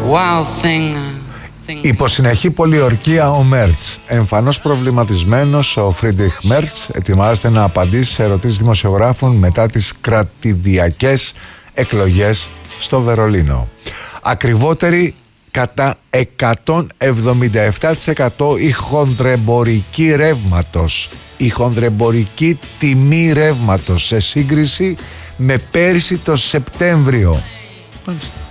Υποσυνεχή πολιορκία ο Μέρτς. Εμφανώς προβληματισμένος ο Φρίντριχ Μέρτς ετοιμάζεται να απαντήσει σε ερωτήσεις δημοσιογράφων μετά τις κρατηδιακές εκλογές στο Βερολίνο. Ακριβότερη κατά 177% η χονδρεμπορική ρεύματος. Η χονδρεμπορική τιμή ρεύματος σε σύγκριση με πέρσι το Σεπτέμβριο. Μάλιστα.